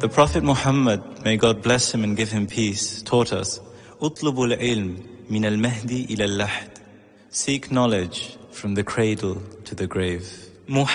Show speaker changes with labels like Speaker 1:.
Speaker 1: The Prophet Muhammad, may God bless him and give him peace, taught us, "Utlubul ilm min al-mahdi ila al-lahd." Seek knowledge from the cradle to the grave.